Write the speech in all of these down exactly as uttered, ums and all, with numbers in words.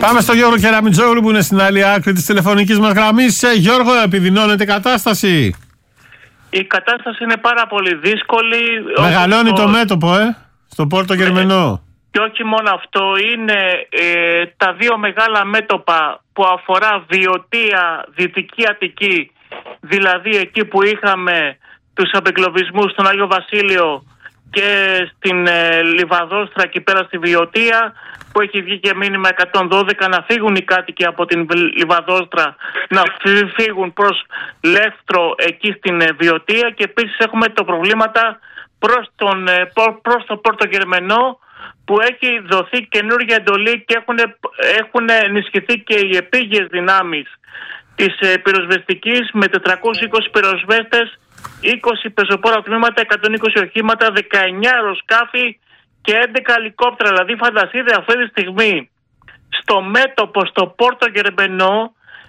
Πάμε στο Γιώργο Κεραμιτζόγλου που είναι στην άλλη άκρη της τηλεφωνικής μας γραμμής. Ε, Γιώργο, επιδεινώνεται η κατάσταση. Η κατάσταση είναι πάρα πολύ δύσκολη. Μεγαλώνει το... το μέτωπο, ε, στο Πόρτο Γερμενό. Και όχι μόνο αυτό, είναι ε, τα δύο μεγάλα μέτωπα που αφορά Βιωτία, Δυτική Αττική, δηλαδή εκεί που είχαμε τους απεγκλωβισμούς στον Άγιο Βασίλειο και στην ε, Λιβαδόστρα εκεί πέρα στη Βιωτία, που έχει βγει και μήνυμα εκατόν δώδεκα να φύγουν οι κάτοικοι από την Λιβαδόστρα, να φύγουν προς Λεύτρο εκεί στην ε, Βιωτία, και επίσης έχουμε το προβλήματα προς, τον, ε, προς το Πόρτο Γερμενό, που έχει δοθεί καινούργια εντολή και έχουν, έχουν ενισχυθεί και οι επίγειες δυνάμεις της ε, πυροσβεστικής με τετρακόσιους είκοσι πυροσβέστες, είκοσι πεζοπόρα τμήματα, εκατόν είκοσι οχήματα, δεκαεννιά αεροσκάφη και έντεκα ελικόπτερα. Δηλαδή φανταστείτε αυτή τη στιγμή στο μέτωπο στο Πόρτο Γερμενό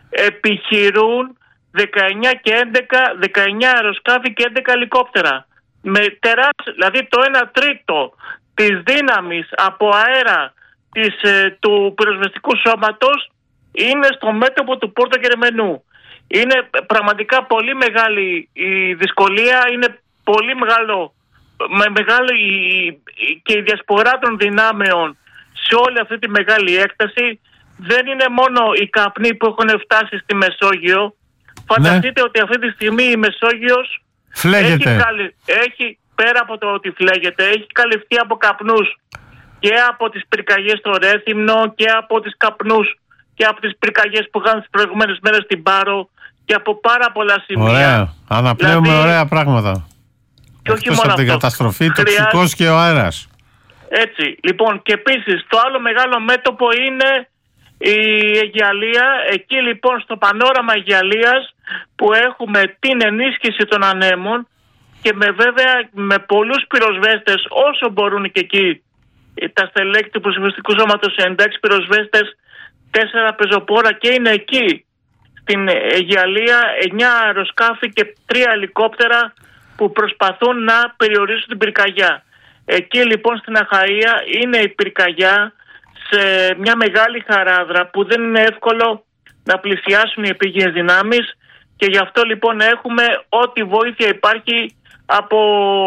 επιχειρούν δεκαεννιά και έντεκα, δεκαεννιά αεροσκάφη και έντεκα ελικόπτερα. Με τεράστιο, δηλαδή το ένα τρίτο της δύναμης από αέρα της, ε, του πυροσβεστικού σώματος είναι στο μέτωπο του Πόρτο Γερμενού. Είναι πραγματικά πολύ μεγάλη η δυσκολία, είναι πολύ μεγάλο, με μεγάλο η, και η διασπορά των δυνάμεων σε όλη αυτή τη μεγάλη έκταση. Δεν είναι μόνο οι καπνοί που έχουν φτάσει στη Μεσόγειο. Φανταστείτε, ναι, ότι αυτή τη στιγμή η Μεσόγειος έχει, καλυ... έχει, πέρα από το ότι φλέγεται, έχει καλυφθεί από καπνούς και από τις πυρκαγιές στο Ρέθυμνο και από τις καπνούς και από τις πυρκαγιές που είχαν τις προηγούμενες μέρες στην Πάρο και από πάρα πολλά σημεία. Ωραία. Αναπνέουμε δηλαδή, ωραία πράγματα. Και όχι μόνο από την αυτό. Καταστροφή, τοξικός και ο αέρας. Έτσι. Λοιπόν, και επίσης το άλλο μεγάλο μέτωπο είναι η Αιγιαλία. Εκεί λοιπόν στο πανόραμα Αιγιαλίας που έχουμε την ενίσχυση των ανέμων και με βέβαια με πολλούς πυροσβέστες όσο μπορούν και εκεί τα στελέχη του πυροσβεστικού σώματος, εντάξει πυροσβέστες, τέσσερα πεζοπόρα, και είναι εκεί στην Αιγιαλία εννιά αεροσκάφη και τρία ελικόπτερα που προσπαθούν να περιορίσουν την πυρκαγιά. Εκεί λοιπόν στην Αχαΐα είναι η πυρκαγιά σε μια μεγάλη χαράδρα που δεν είναι εύκολο να πλησιάσουν οι επίγειες δυνάμεις, και γι' αυτό λοιπόν έχουμε ό,τι βοήθεια υπάρχει από,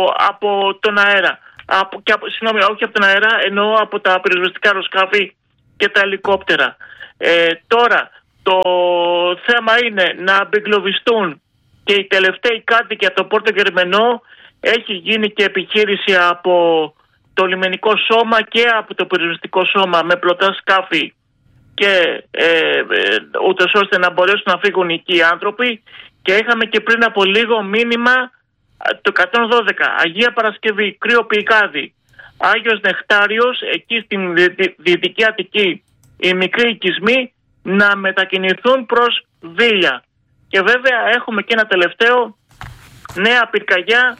από τον αέρα. Από, και από, συγγνώμη, όχι από τον αέρα, εννοώ από τα πυροσβεστικά αεροσκάφη και τα ελικόπτερα. Ε, τώρα, το θέμα είναι να απεγκλωβιστούν και οι τελευταίοι κάτοικοι από το Πόρτο Γερμενό. Έχει γίνει και επιχείρηση από το λιμενικό σώμα και από το πυροσβεστικό σώμα με πλωτά σκάφη και ε, ε, ούτως ώστε να μπορέσουν να φύγουν εκεί οι άνθρωποι. Και είχαμε και πριν από λίγο μήνυμα το εκατόν δώδεκα, Αγία Παρασκευή, Κρύο Πυκάδη, Άγιος Νεκτάριος, εκεί στην Δυτική Αττική, οι μικροί οικισμοί να μετακινηθούν προς Βίλια. Και βέβαια έχουμε και ένα τελευταίο, νέα πυρκαγιά,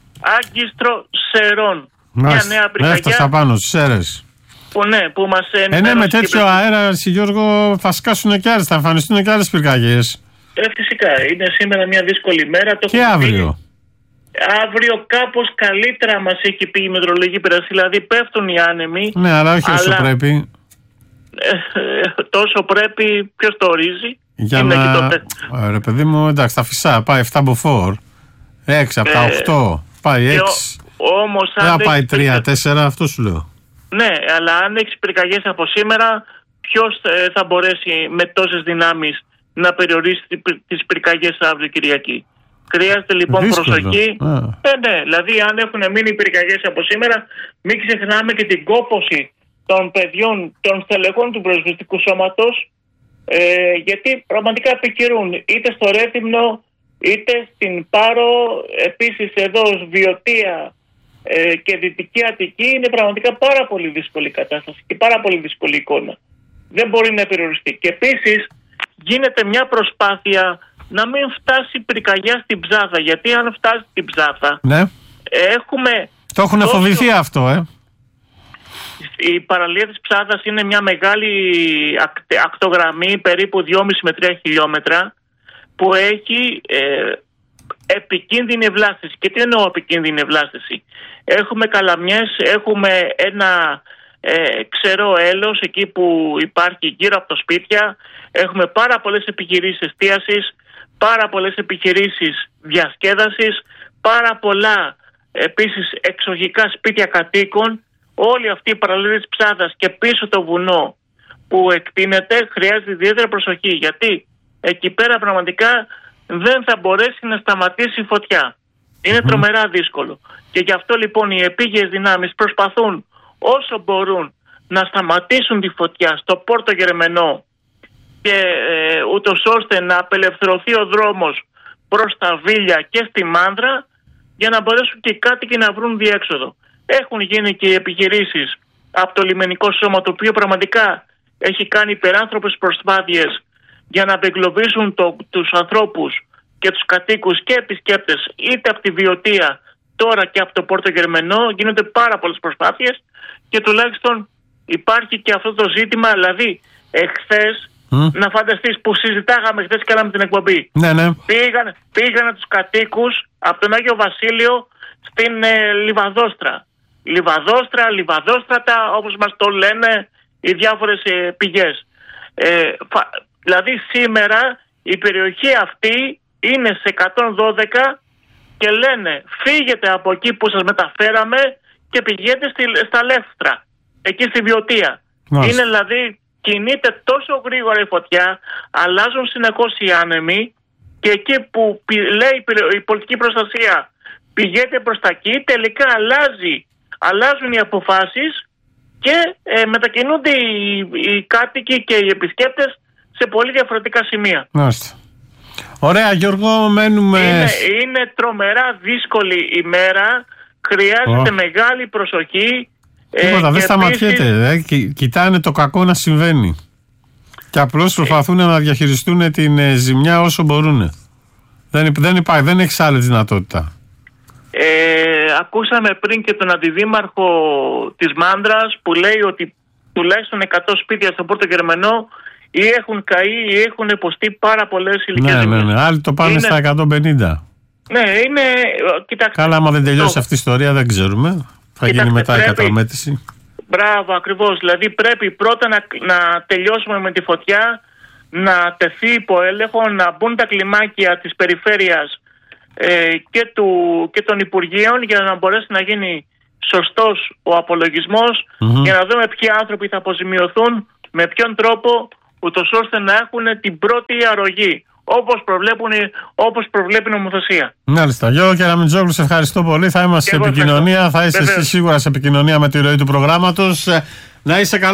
Άγκιστρο Σερών. Μια νέα πυρκαγιά. Έφτασα πάνω στις Σέρες. Που ναι, που μας ενημέρωσε. Ε, ναι, με τέτοιο και... αέρα, Γιώργο, θα σκάσουν και άλλες, θα εμφανιστούν και άλλες πυρκαγιές. Ε, φυσικά, είναι σήμερα μια δύσκολη μέρα. Το και αύριο. Πει, αύριο κάπως καλύτερα μας έχει πει η μετρολογική υπηρεσία, δηλαδή πέφτουν οι άνεμοι. Ναι, αλλά όχι όσο αλλά... πρέπει. Ε, ε, τόσο πρέπει, ποιος το ορίζει. Για είναι να... το... Ρε παιδί μου, εντάξει, τα φυσά, πάει επτά μποφόρ, έξι από τα οκτώ, πάει έξι. Όμως δεν θα πάει τρία τέσσερα, αυτό σου λέω. Ναι, αλλά αν έχεις πυρκαγιές από σήμερα, ποιος ε, θα μπορέσει με τόσες δυνάμεις να περιορίσει τις πυρκαγιές αύριο Κυριακή. Χρειάζεται λοιπόν δύσκολο. Προσοχή. Ε, ναι, δηλαδή αν έχουν μείνει πυρκαγιές από σήμερα, μην ξεχνάμε και την κόπωση των παιδιών, των στελεχών του πυροσβεστικού σώματος, ε, γιατί πραγματικά επικυρούν είτε στο Ρέθυμνο είτε στην Πάρο, επίσης εδώ Βιωτία ε, και Δυτική Αττική. Είναι πραγματικά πάρα πολύ δύσκολη κατάσταση και πάρα πολύ δύσκολη εικόνα. Δεν μπορεί να περιοριστεί. Και επίσης γίνεται μια προσπάθεια να μην φτάσει η πυρκαγιά στην Ψάθα, γιατί αν φτάσει στην Ψάθα, ναι, έχουμε... Το έχουν τόσο... φοβηθεί αυτό, ε. Η παραλία της Ψάθας είναι μια μεγάλη ακτογραμμή, περίπου δυόμισι με τρία χιλιόμετρα, που έχει ε, επικίνδυνη ευλάστηση. Και τι εννοώ επικίνδυνη ευλάστηση? Έχουμε καλαμιές, έχουμε ένα ε, ξερό έλος εκεί που υπάρχει γύρω από τα σπίτια. Έχουμε πάρα πολλές επιχειρήσεις εστίασης, πάρα πολλές επιχειρήσεις διασκέδασης, πάρα πολλά επίσης εξοχικά σπίτια κατοίκων. Όλη αυτή η παραλία της Ψάδας και πίσω το βουνό που εκτείνεται χρειάζεται ιδιαίτερη προσοχή, γιατί εκεί πέρα πραγματικά δεν θα μπορέσει να σταματήσει η φωτιά. Είναι mm-hmm. τρομερά δύσκολο. Και γι' αυτό λοιπόν οι επίγειες δυνάμεις προσπαθούν όσο μπορούν να σταματήσουν τη φωτιά στο Πόρτο Γερμενό και ε, ούτως ώστε να απελευθερωθεί ο δρόμος προς τα Βίλια και στη Μάνδρα, για να μπορέσουν και οι κάτοικοι να βρουν διέξοδο. Έχουν γίνει και οι επιχειρήσεις από το λιμενικό σώμα, το οποίο πραγματικά έχει κάνει υπεράνθρωπες προσπάθειες για να απεγκλωβίσουν το, τους ανθρώπους και τους κατοίκους και επισκέπτες είτε από τη Βιωτία τώρα και από το Πόρτο Γερμενό. Γίνονται πάρα πολλές προσπάθειες και τουλάχιστον υπάρχει και αυτό το ζήτημα, δηλαδή εχθές mm. να φανταστείς που συζητάγαμε χθες και κάναμε την εκπομπή. Ναι, ναι. Πήγαν, πήγανε τους κατοίκους από τον Άγιο Βασίλειο στην ε, Λιβαδόστρα. Λιβαδόστρα, Λιβαδόστρατα, όπως μας το λένε οι διάφορες ε, πηγές. Ε, φα, δηλαδή σήμερα η περιοχή αυτή είναι σε εκατόν δώδεκα και λένε φύγετε από εκεί που σας μεταφέραμε και πηγαίνετε στη, στα Λεύστρα, εκεί στη Βιωτία. Μάλιστα. Είναι δηλαδή, κινείται τόσο γρήγορα η φωτιά, αλλάζουν συνεχώς οι άνεμοι και εκεί που λέει η πολιτική προστασία πηγαίνετε προς τα εκεί, τελικά αλλάζει, αλλάζουν οι αποφάσεις και ε, μετακινούνται οι, οι κάτοικοι και οι επισκέπτες σε πολύ διαφορετικά σημεία. Μάλιστα. Ωραία, Γιώργο, μένουμε... Είναι, είναι τρομερά δύσκολη ημέρα, χρειάζεται oh. μεγάλη προσοχή. Τίποτα, ε, δεν σταματιέται, επίσης... ε, κοιτάνε το κακό να συμβαίνει και απλώς προσπαθούν ε... να διαχειριστούν την ε, ζημιά όσο μπορούν. Δεν, δεν υπάρχει, δεν έχει άλλη δυνατότητα. Ε, ακούσαμε πριν και τον αντιδήμαρχο της Μάνδρας που λέει ότι τουλάχιστον εκατό σπίτια στο Πόρτο Γερμενό ή έχουν καεί ή έχουν υποστεί πάρα πολλές ηλικίες. Ναι, ναι, ναι. Άλλοι το πάνε είναι... στα εκατόν πενήντα. Ναι, είναι. Κοιτάξτε, καλά, άμα δεν τελειώσει το... αυτή η ιστορία, δεν ξέρουμε. Θα Κοιτάξτε, γίνει μετά πρέπει... η καταμέτρηση. Μπράβο, ακριβώς. Δηλαδή πρέπει πρώτα να, να τελειώσουμε με τη φωτιά, να τεθεί υπό έλεγχο, να μπουν τα κλιμάκια της περιφέρειας ε, και, του, και των Υπουργείων για να μπορέσει να γίνει σωστός ο απολογισμός, mm-hmm. για να δούμε ποιοι άνθρωποι θα αποζημιωθούν, με ποιον τρόπο, ούτως ώστε να έχουν την πρώτη αρρωγή, όπως, όπως προβλέπει η νομοθεσία. Μάλιστα. Γιώργο Κεραμετζόγλου, σε ευχαριστώ πολύ. Θα είμαστε σε επικοινωνία. Θα είσαι εσύ σίγουρα σε επικοινωνία με τη ροή του προγράμματος. Να είσαι καλά.